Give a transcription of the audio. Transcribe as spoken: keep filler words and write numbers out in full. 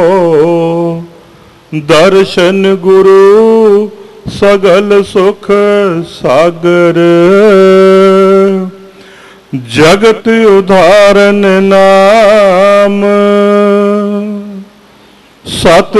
दर्शन गुरु सगल सुख सागर। जगत उदाहरण नाम सत